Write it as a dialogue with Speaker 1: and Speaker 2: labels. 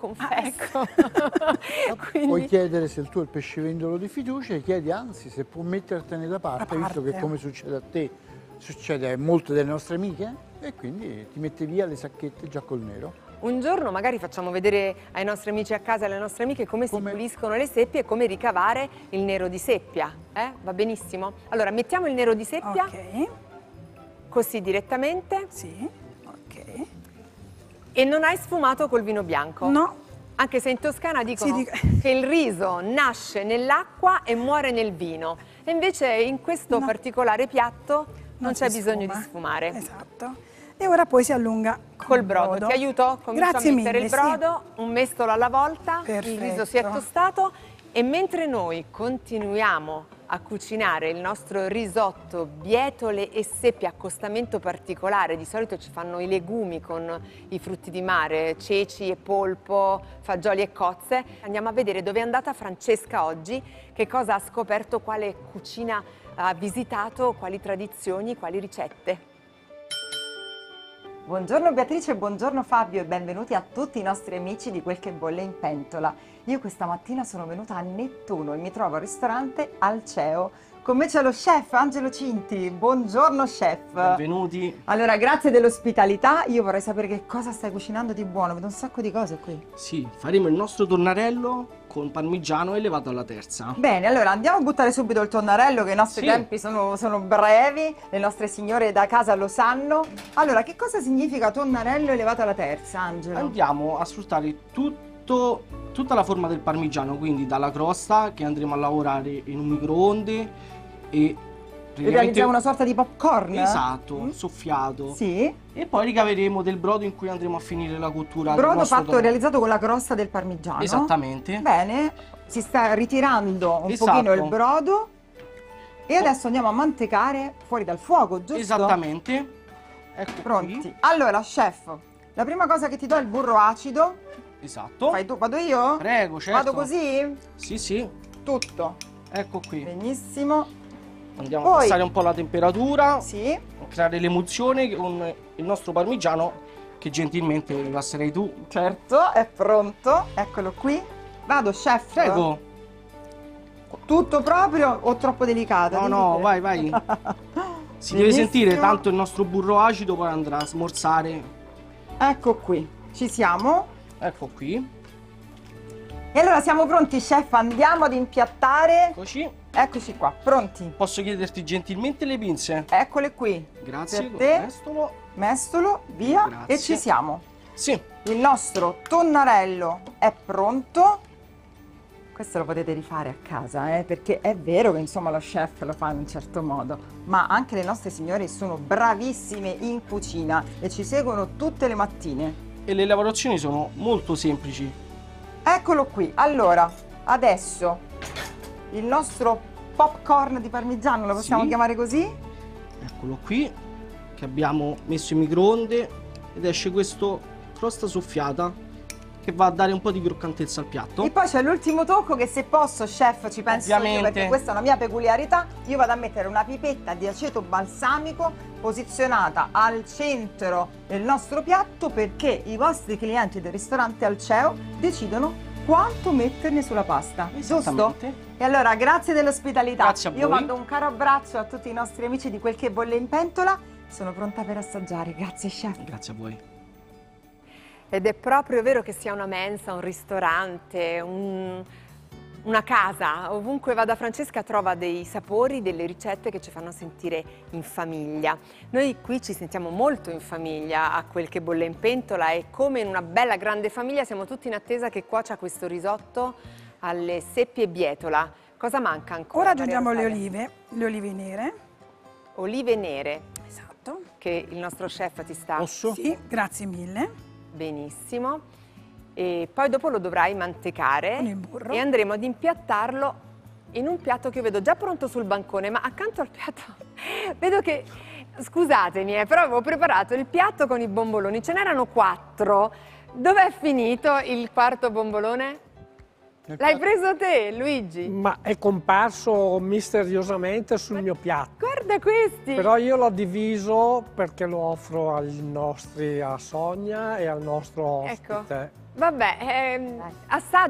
Speaker 1: confesso.
Speaker 2: Puoi
Speaker 1: Quindi...
Speaker 2: chiedere se il tuo è il pescivendolo di fiducia, e chiedi anzi se può mettertene da parte, visto che come succede a te, succede a molte delle nostre amiche, e quindi ti mette via le sacchette già col nero.
Speaker 1: Un giorno magari facciamo vedere ai nostri amici a casa e alle nostre amiche come si puliscono le seppie e come ricavare il nero di seppia. Va benissimo? Allora, mettiamo il nero di seppia.
Speaker 3: Ok.
Speaker 1: Così direttamente.
Speaker 3: Sì, ok.
Speaker 1: E non hai sfumato col vino bianco?
Speaker 3: No.
Speaker 1: Anche se in Toscana dicono che il riso nasce nell'acqua e muore nel vino. E invece in questo particolare piatto non c'è bisogno di sfumare.
Speaker 3: Esatto. E ora poi si allunga
Speaker 1: col brodo. Ti aiuto? Comincio
Speaker 3: Grazie
Speaker 1: a mettere
Speaker 3: mille,
Speaker 1: il brodo, un mestolo alla volta,
Speaker 3: Perfetto.
Speaker 1: il riso si è tostato e mentre noi continuiamo a cucinare il nostro risotto bietole e seppie, accostamento particolare, di solito ci fanno i legumi con i frutti di mare, ceci e polpo, fagioli e cozze, andiamo a vedere dove è andata Francesca oggi, che cosa ha scoperto, quale cucina ha visitato, quali tradizioni, quali ricette.
Speaker 4: Buongiorno Beatrice, buongiorno Fabio e benvenuti a tutti i nostri amici di Quel che bolle in pentola. Io questa mattina sono venuta a Nettuno e mi trovo al ristorante Alceo. Con me c'è lo chef Angelo Cinti. Buongiorno chef.
Speaker 5: Benvenuti.
Speaker 4: Allora, grazie dell'ospitalità. Io vorrei sapere che cosa stai cucinando di buono. Vedo un sacco di cose qui.
Speaker 5: Sì, faremo il nostro tonnarello con parmigiano elevato alla terza.
Speaker 4: Bene, allora andiamo a buttare subito il tonnarello, che i nostri tempi sono brevi, le nostre signore da casa lo sanno. Allora, che cosa significa tonnarello elevato alla terza, Angelo?
Speaker 5: Andiamo a sfruttare tutta la forma del parmigiano, quindi dalla crosta che andremo a lavorare in un microonde e
Speaker 4: realizziamo una sorta di popcorn?
Speaker 5: Esatto, soffiato.
Speaker 4: Sì.
Speaker 5: E poi ricaveremo del brodo in cui andremo a finire la cottura.
Speaker 4: Brodo fatto, realizzato con la crosta del parmigiano.
Speaker 5: Esattamente.
Speaker 4: Bene, si sta ritirando un pochino il brodo e adesso andiamo a mantecare fuori dal fuoco, giusto?
Speaker 5: Esattamente. Ecco.
Speaker 4: Pronti.
Speaker 5: Qui.
Speaker 4: Allora, chef, la prima cosa che ti do è il burro acido.
Speaker 5: Esatto.
Speaker 4: Fai tu, vado io?
Speaker 5: Prego, certo.
Speaker 4: Vado così?
Speaker 5: Sì, sì.
Speaker 4: Tutto.
Speaker 5: Ecco qui.
Speaker 4: Benissimo.
Speaker 5: Andiamo a passare un po' la temperatura.
Speaker 4: Sì.
Speaker 5: A creare l'emulsione con il nostro parmigiano che gentilmente mi passerai tu.
Speaker 4: Certo, è pronto. Eccolo qui. Vado, chef.
Speaker 5: Prego.
Speaker 4: Tutto proprio o troppo delicato?
Speaker 5: No, no, vai, vai. Si deve sentire, tanto il nostro burro acido poi andrà a smorzare.
Speaker 4: Ecco qui, ci siamo.
Speaker 5: Ecco qui.
Speaker 4: E allora siamo pronti, chef, andiamo ad impiattare.
Speaker 5: Eccoci.
Speaker 4: Eccoci qua, pronti.
Speaker 5: Posso chiederti gentilmente le pinze?
Speaker 4: Eccole qui.
Speaker 5: Grazie.
Speaker 4: Per te.
Speaker 5: Mestolo.
Speaker 4: Mestolo, via.
Speaker 5: Grazie.
Speaker 4: E ci siamo.
Speaker 5: Sì.
Speaker 4: Il nostro tonnarello è pronto. Questo lo potete rifare a casa, perché è vero che insomma lo chef lo fa in un certo modo, ma anche le nostre signore sono bravissime in cucina e ci seguono tutte le mattine.
Speaker 5: E le lavorazioni sono molto semplici.
Speaker 4: Eccolo qui. Allora, adesso il nostro popcorn di parmigiano, lo possiamo chiamare così?
Speaker 5: Eccolo qui, che abbiamo messo in microonde ed esce questo crosta soffiata che va a dare un po' di croccantezza al piatto.
Speaker 4: E poi c'è l'ultimo tocco che, se posso, chef, ci penso io, perché questa è una mia peculiarità. Io vado a mettere una pipetta di aceto balsamico posizionata al centro del nostro piatto, perché i vostri clienti del ristorante Alceo decidono quanto metterne sulla pasta, giusto? E allora, grazie dell'ospitalità.
Speaker 5: Grazie a voi.
Speaker 4: Io mando un caro abbraccio a tutti i nostri amici di Quel che bolle in pentola. Sono pronta per assaggiare. Grazie chef.
Speaker 5: Grazie a voi.
Speaker 1: Ed è proprio vero che sia una mensa, un ristorante, una casa. Ovunque vada Francesca trova dei sapori, delle ricette che ci fanno sentire in famiglia. Noi qui ci sentiamo molto in famiglia a Quel che bolle in pentola, e come in una bella grande famiglia siamo tutti in attesa che cuocia questo risotto alle seppie bietola. Cosa manca ancora?
Speaker 3: Ora aggiungiamo le olive nere.
Speaker 1: Olive nere.
Speaker 3: Esatto.
Speaker 1: Che il nostro chef ti sta...
Speaker 5: Posso?
Speaker 3: Sì, grazie mille.
Speaker 1: Benissimo. E poi dopo lo dovrai mantecare
Speaker 3: con il burro
Speaker 1: e andremo ad impiattarlo in un piatto che io vedo già pronto sul bancone, ma accanto al piatto vedo che, scusatemi, però avevo preparato il piatto con i bomboloni, ce n'erano 4. Dov'è finito il quarto bombolone? L'hai preso te, Luigi?
Speaker 6: Ma è comparso misteriosamente sul mio piatto.
Speaker 1: Guarda questi!
Speaker 6: Però io l'ho diviso perché lo offro ai nostri, a Sonia e al nostro ospite.
Speaker 1: Ecco. Vabbè, assaggio.